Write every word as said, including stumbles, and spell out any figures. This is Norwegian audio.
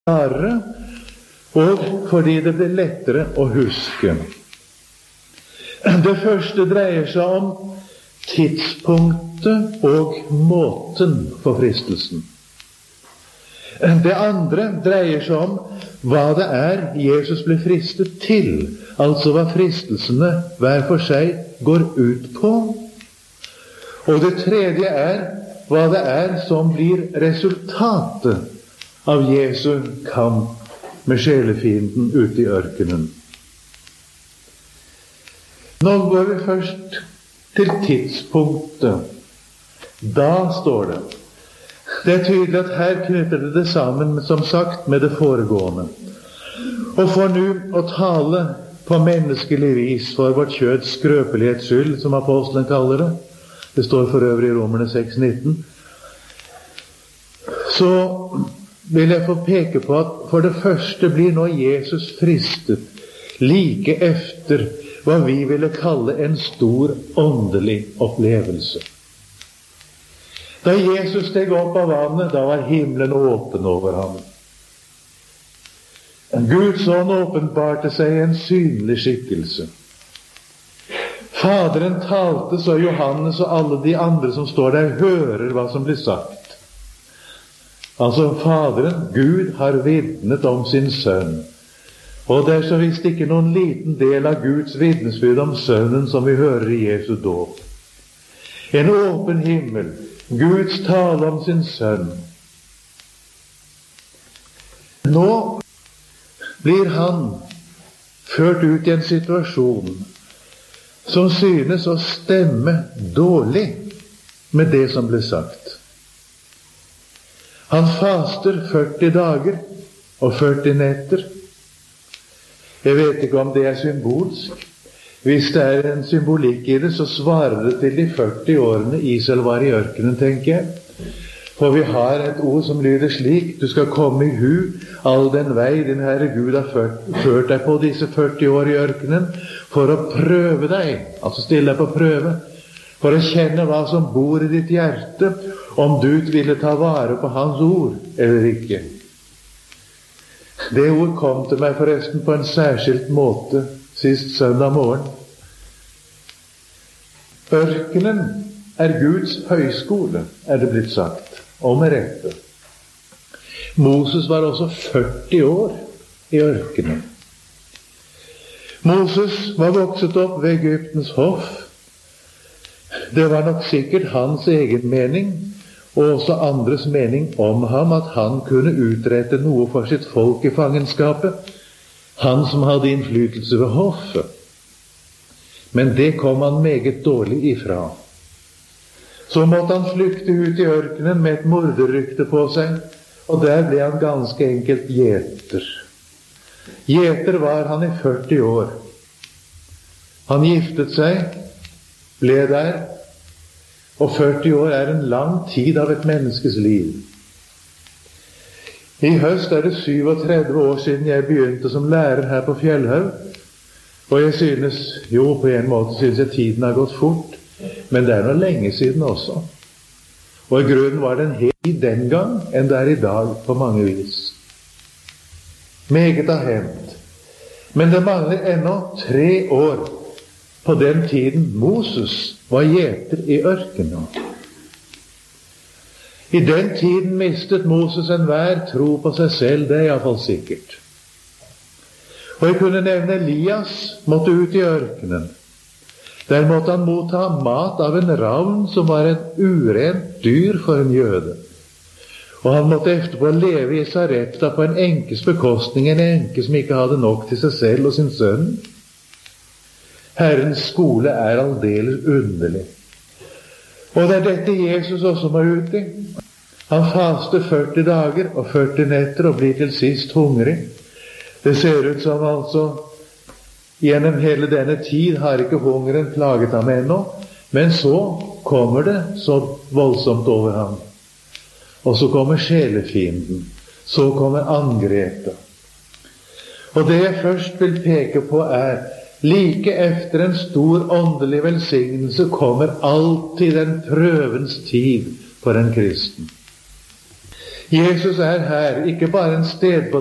klarere, og fordi det blir lettere å huske. Det første dreier seg om tidspunktet og måten for fristelsen. Det andre dreier seg om hva det er Jesus blir fristet til, altså hva fristelsene hver for seg går ut på. Og det tredje er hva det er som blir resultatet av Jesu kamp med sjelefienden ute i ørkenen. Nå går vi først til tidspunktet. Da står det. Det er tydelig at her knytter det det sammen, som sagt, med det foregående. Og for nå å tale på menneskelig vis for vårt kjøds skrøpelighets skyld, som apostelen kaller det. Det står for øvrig i Romerne seks nitten. Så vil jeg få peke på at for det første blir nå Jesus fristet like efter hva vi ville kalle en stor åndelig opplevelse. Da Jesus steg opp av vannet, da var himmelen åpen over ham. Guds ånd åpenbarte seg i en synlig skikkelse. Faderen talte, så Johannes og alle de andre som står der, hører hva som blir sagt. Altså, Faderen, Gud, har vitnet om sin sønn. Og det er så visst ikke noen liten del av Guds vitnesbyrd om sønnen som vi hører i Jesu dåp. En åpen himmel, Guds tale om sin sønn. Nå blir han ført ut i en situasjon som synes å stemme dårlig med det som ble sagt. Han faster førti dager og førti netter. Jeg vet ikke om det er symbolsk. Hvis det er en symbolikk i det, så svarer det til de førti årene Israel var i ørkenen, tenker jeg. For vi har et ord som lyder slik: du skal komme i hu all den vei din Herre Gud har ført, ført deg på disse førti år i ørkenen, for å prøve deg, altså stille deg på prøve, for å kjenne hva som bor i ditt hjerte, om du ville ta vare på Hans ord eller ikke. Det ord kom til meg forresten på en særskilt måte sist søndag morgen. Ørkenen er Guds høyskole, er det blitt sagt, og med rette. Moses var også førti år i ørkenen. Moses var vokset opp ved Egyptens hoff. Det var nok sikkert hans egen mening, og også andres mening om ham, at han kunne utrette noe for sitt folk i fangenskapet, han som hadde innflytelse ved hoffet. Men det kom han meget dårlig ifra. Så måtte han flykte ut i ørkenen med et morderrykte på seg, og der ble han ganske enkelt gjeter. Gjeter var han i førti år. Han giftet seg, ble der, og førti år er en lang tid av et menneskes liv. I høst er det syvogtredve år siden jeg begynte som lærer her på Fjellhaug, og jeg synes, jo, på en måte synes jeg tiden har gått fort, men det er noe lenge siden også. Og i grunnen var den helt den gang enn det er i dag på mange vis. Meget har hendt. Men det mangler ennå tre år på den tiden Moses var gjeter i ørkenen. I den tiden mistet Moses enhver tro på seg selv, det er i hvert fall sikkert. Og jeg kunne nevne Elias måtte ut i ørkenen. Der måtte han motta mat av en ravn som var et urent dyr for en jøde. Og han måtte etterpå leve i Sarepta på en enkes bekostning, en enke som ikke hadde nok til seg selv og sin sønn. Herrens skole er aldeles underlig. Og det er dette Jesus også må ut i. Han faster førti dager og førti netter og blir til sist hungrig. Det ser ut som altså gjennom hele denne tid har ikke hungeren plaget ham ennå, men så kommer det så voldsomt over ham. Og så kommer sjelefienden. Så kommer angrepet. Og det jeg først vil peke på er, like efter en stor åndelig velsignelse kommer alltid en prøvens tid for en kristen. Jesus er her, ikke bare en sted på